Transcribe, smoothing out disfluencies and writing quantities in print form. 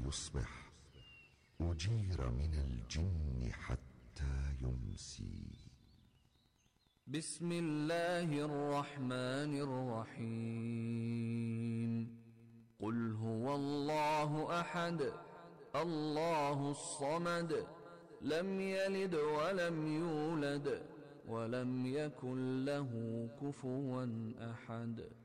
يصبح أجير من الجن حتى يمسي. بسم الله الرحمن الرحيم. قل هو الله أحد الله الصمد لم يلد ولم يولد ولم يكن له كفوا أحد.